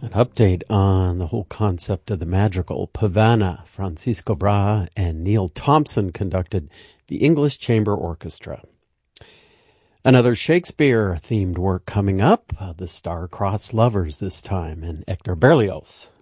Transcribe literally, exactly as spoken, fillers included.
An update on the whole concept of the madrigal. Pavana, Francisco Bra and Neil Thompson conducted the English Chamber Orchestra. Another Shakespeare-themed work coming up, uh, The Star-Crossed Lovers this time, and Hector Berlioz